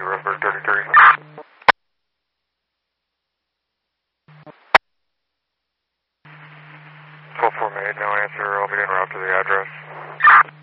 Roseburg 33. 12 4 made, no answer. I'll be en route to the address.